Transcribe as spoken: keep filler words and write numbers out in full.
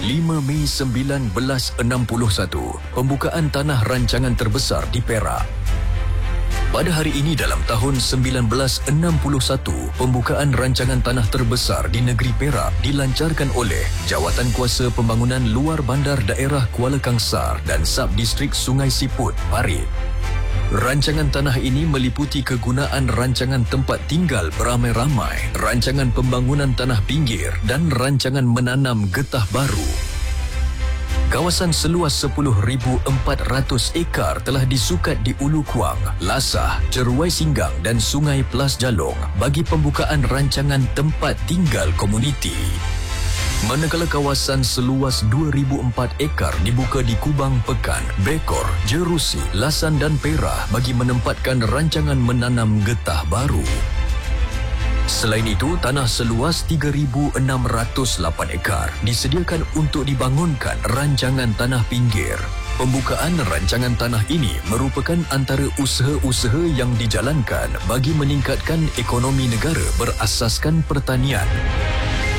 lima Mei seribu sembilan ratus enam puluh satu, pembukaan tanah rancangan terbesar di Perak. Pada hari ini dalam tahun seribu sembilan ratus enam puluh satu, pembukaan rancangan tanah terbesar di negeri Perak dilancarkan oleh Jawatan Kuasa Pembangunan Luar Bandar Daerah Kuala Kangsar dan Subdistrik Sungai Siput, Parit. Rancangan tanah ini meliputi kegunaan rancangan tempat tinggal beramai-ramai, rancangan pembangunan tanah pinggir dan rancangan menanam getah baru. Kawasan seluas sepuluh ribu empat ratus ekar telah disukat di Ulu Kuang, Lasah, Ceruai Singgang dan Sungai Pelas Jalong bagi pembukaan rancangan tempat tinggal komuniti. Manakala kawasan seluas dua ribu empat ekar dibuka di Kubang Pekan, Bekor, Jerusi, Lasan dan Perak bagi menempatkan rancangan menanam getah baru. Selain itu, tanah seluas tiga ribu enam ratus lapan ekar disediakan untuk dibangunkan rancangan tanah pinggir. Pembukaan rancangan tanah ini merupakan antara usaha-usaha yang dijalankan bagi meningkatkan ekonomi negara berasaskan pertanian.